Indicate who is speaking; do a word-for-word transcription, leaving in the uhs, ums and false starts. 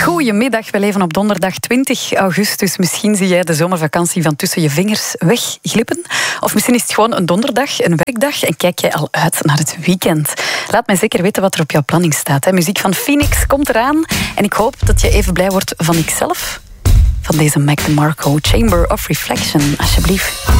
Speaker 1: Goedemiddag, we leven op donderdag twintig augustus. Misschien zie jij de zomervakantie van tussen je vingers wegglippen. Of misschien is het gewoon een donderdag, een werkdag, en kijk jij al uit naar het weekend. Laat mij zeker weten wat er op jouw planning staat. Hè. Muziek van Phoenix komt eraan. En ik hoop dat je even blij wordt van ikzelf. Van deze Mac DeMarco, Chamber of Reflection, alsjeblieft.